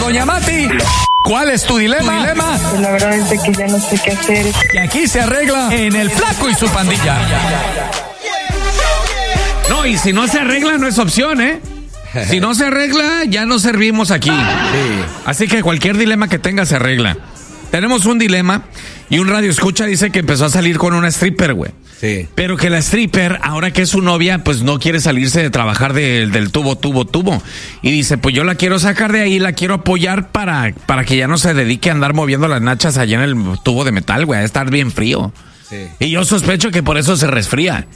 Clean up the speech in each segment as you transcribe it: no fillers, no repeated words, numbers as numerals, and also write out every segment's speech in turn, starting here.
doña Mati. ¿Cuál es tu dilema? Pues la verdad es de que ya no sé qué hacer. Y aquí se arregla en El Flaco y su pandilla. No, y si no se arregla no es opción, ¿eh? Si no se arregla, ya no servimos aquí. Sí. Así que cualquier dilema que tenga se arregla. Tenemos un dilema y un radio escucha dice que empezó a salir con una stripper, güey. Sí. Pero que la stripper, ahora que es su novia, pues no quiere salirse de trabajar del tubo. Y dice, pues yo la quiero sacar de ahí, la quiero apoyar para que ya no se dedique a andar moviendo las nachas allá en el tubo de metal, güey, a estar bien frío. Sí. Y yo sospecho que por eso se resfría.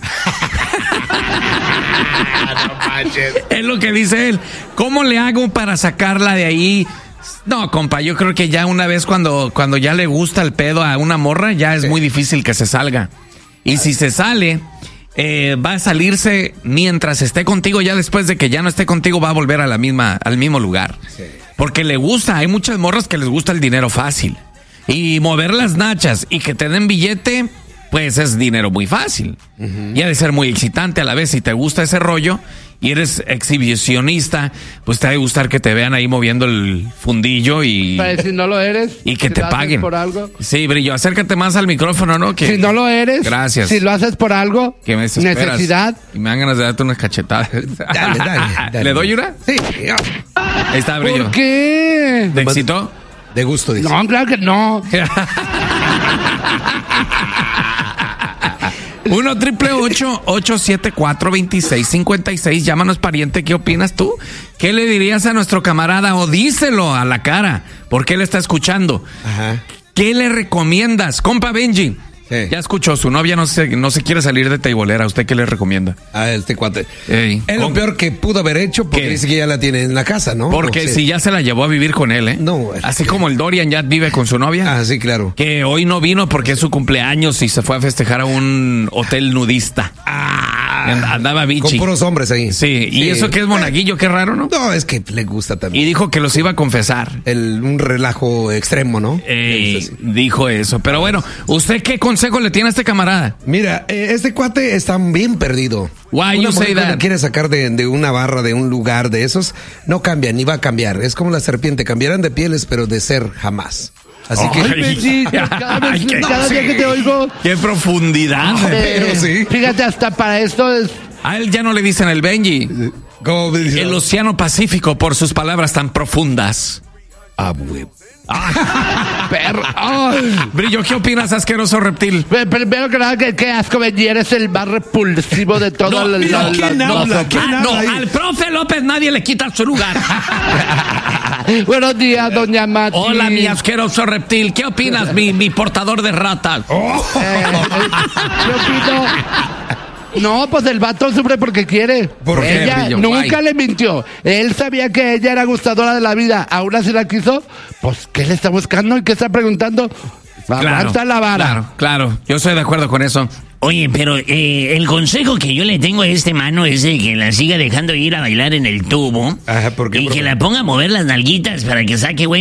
No manches. Es lo que dice él. ¿Cómo le hago para sacarla de ahí? No, compa, yo creo que ya una vez cuando ya le gusta el pedo a una morra, ya es muy difícil que se salga. Y si se sale, va a salirse mientras esté contigo, ya después de que ya no esté contigo va a volver al mismo lugar. Sí. Porque le gusta, hay muchas morras que les gusta el dinero fácil. Y mover las nachas y que te den billete, pues es dinero muy fácil. Uh-huh. Y ha de ser muy excitante a la vez. Si te gusta ese rollo y eres exhibicionista, pues te ha de gustar que te vean ahí moviendo el fundillo y... Pero si no lo eres... Y que si te lo paguen. Haces por algo. Sí, Brillo, acércate más al micrófono, ¿no? Que... Si no lo eres... Gracias. Si lo haces por algo... Que me desesperas. Necesidad. Y me dan ganas de darte unas cachetadas. Dale. ¿Le doy una? Sí. Ahí está, Brillo. ¿Por qué? ¿Te excitó? De gusto, dice. No, claro que no. 1-888-874-2656. Llámanos, pariente. ¿Qué opinas tú? ¿Qué le dirías a nuestro camarada? O díselo a la cara. ¿Por qué le está escuchando? Ajá. ¿Qué le recomiendas? Compa Benji. Sí. Ya escuchó, su novia no se quiere salir de teibolera. ¿Usted qué le recomienda? A este cuate. Ey, es lo peor que pudo haber hecho porque dice que ya la tiene en la casa, ¿no? Porque si ya se la llevó a vivir con él, ¿eh? No. Así como el Dorian ya vive con su novia. Ah, sí, claro. Que hoy no vino porque es su cumpleaños y se fue a festejar a un hotel nudista. Andaba bichi. Con puros hombres ahí. Sí, y eso que es monaguillo, qué raro, ¿no? No, es que le gusta también. Y dijo que los iba a confesar. Un relajo extremo, ¿no? Dijo eso. Pero bueno, ¿usted qué consejo le tiene a este camarada? Mira, este cuate está bien perdido. Why you say that? Cuando quiere sacar de una barra, de un lugar de esos, no cambia, ni va a cambiar. Es como la serpiente, cambiarán de pieles, pero de ser jamás. Así que... cada día que te oigo... ¡Qué profundidad! Pero sí. Fíjate, hasta para esto es... A él ya no le dicen el Benji. ¿Cómo me dicen? El Océano Pacífico por sus palabras tan profundas. Huevo. Perro. Brillo, ¿qué opinas, asqueroso reptil? Primero que nada, que asco, Benji, eres el más repulsivo de todo ¿Quién habla? Al profe López nadie le quita su lugar. Buenos días, doña Mati. Hola, mi asqueroso reptil. ¿Qué opinas, mi portador de ratas? Yo opino... No, pues el vato sufre porque quiere. ¿Por qué, ella Brillo? nunca Guay. le mintió. Él sabía que ella era gustadora de la vida. Aún así la quiso. Pues, ¿qué le está buscando y qué está preguntando? Aguanta la vara. Claro. Yo estoy de acuerdo con eso. Oye, pero el consejo que yo le tengo a este mano es de que la siga dejando ir a bailar en el tubo. Ajá, ¿por qué? Y que la ponga a mover las nalguitas para que saque buen